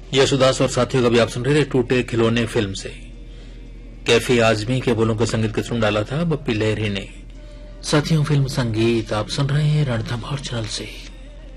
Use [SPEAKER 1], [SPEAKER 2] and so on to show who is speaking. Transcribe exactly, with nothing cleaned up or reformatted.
[SPEAKER 1] यशुदास और साथियों का भी आप सुन रहे थे टूटे खिलौने फिल्म से। कैफी आजमी के बोलों के संगीत के सुन डाला था बप्पी लहरी ने। साथियों, फिल्म संगीत आप सुन रहे हैं रणथंभौर चैनल से।